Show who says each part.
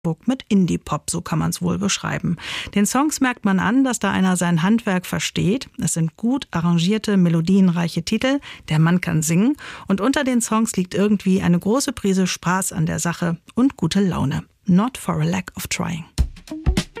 Speaker 1: mit Indie-Pop, so kann man es wohl beschreiben. Den Songs merkt man an, dass da einer sein Handwerk versteht. Es sind gut arrangierte, melodienreiche Titel. Der Mann kann singen. Und unter den Songs liegt irgendwie eine große Prise Spaß an der Sache und gute Laune. Not for a lack of trying.